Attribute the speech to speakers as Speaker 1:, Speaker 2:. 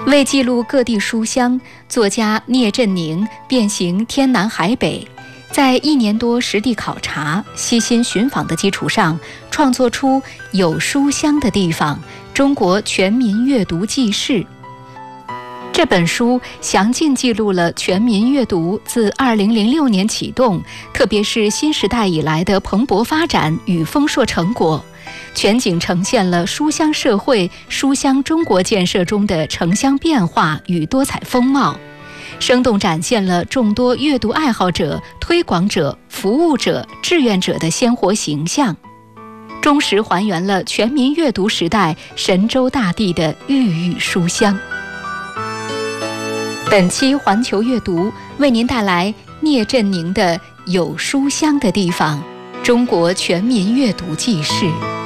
Speaker 1: 为记录各地书香，作家聂振宁遍行天南海北，在1年多实地考察、悉心寻访的基础上，创作出《有书香的地方：中国全民阅读纪事》。这本书详尽记录了全民阅读自2006年启动，特别是新时代以来的蓬勃发展与丰硕成果，全景呈现了书香社会、书香中国建设中的城乡变化与多彩风貌，生动展现了众多阅读爱好者、推广者、服务者、志愿者的鲜活形象，忠实还原了全民阅读时代神州大地的郁郁书香。本期环球阅读为您带来聂振宁的《有书香的地方：中国全民阅读纪事》。